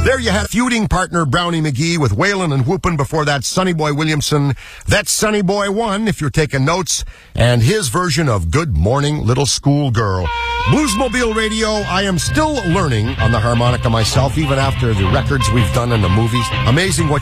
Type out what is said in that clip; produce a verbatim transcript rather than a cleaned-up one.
There you have feuding partner Brownie McGee with Waylon and Whoopin'. Before that, Sonny Boy Williamson. That's Sonny Boy one, if you're taking notes, and his version of Good Morning Little School Girl. Bluesmobile Radio, I am still learning on the harmonica myself, even after the records we've done in the movies. Amazing what